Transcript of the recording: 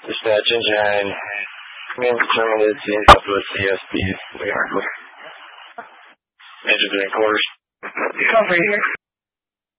Dispatch engine. Command determined scenes up with CSPs. We are major between quarters. Cover here.